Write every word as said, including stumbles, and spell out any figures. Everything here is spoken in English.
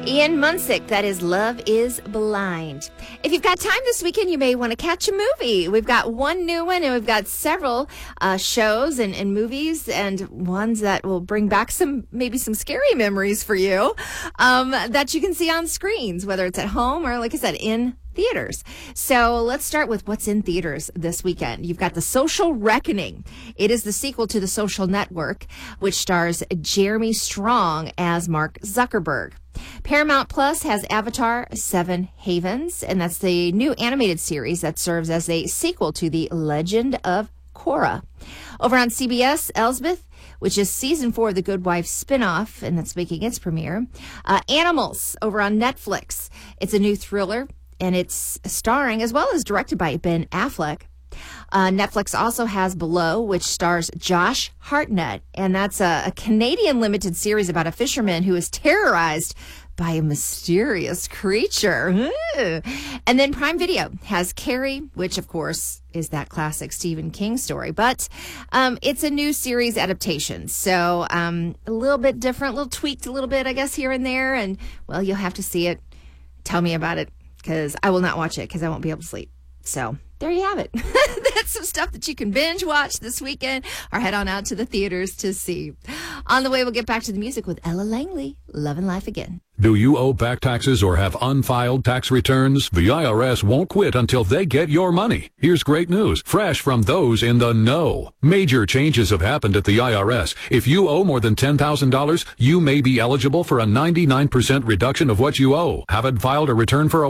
Ian Munsick, that is Love is Blind. If you've got time this weekend, you may want to catch a movie. We've got one new one, and we've got several uh, shows and, and movies, and ones that will bring back some, maybe some scary memories for you um, that you can see on screens, whether it's at home or, like I said, in theaters. So let's start with what's in theaters this weekend. You've got The Social Reckoning. It is the sequel to The Social Network, which stars Jeremy Strong as Mark Zuckerberg. Paramount Plus has Avatar Seven Havens, and that's the new animated series that serves as a sequel to The Legend of Korra. Over on C B S, Elsbeth, which is season four of The Good Wife spinoff, and that's making its premiere. Uh, Animals over on Netflix. It's a new thriller, and it's starring as well as directed by Ben Affleck. Uh, Netflix also has Below, which stars Josh Hartnett, and that's a, a Canadian limited series about a fisherman who is terrorized by a mysterious creature. Ooh. And then Prime Video has Carrie, which, of course, is that classic Stephen King story. But um, it's a new series adaptation, so um, a little bit different, a little tweaked a little bit, I guess, here and there. And, well, you'll have to see it. Tell me about it, because I will not watch it because I won't be able to sleep. So there you have it. That's some stuff that you can binge watch this weekend or head on out to the theaters to see. On the way, we'll get back to the music with Ella Langley, Lovin' Life Again. Do you owe back taxes or have unfiled tax returns? The I R S won't quit until they get your money. Here's great news, fresh from those in the know. Major changes have happened at the I R S. If you owe more than ten thousand dollars, you may be eligible for a ninety-nine percent reduction of what you owe. Haven't filed a return for a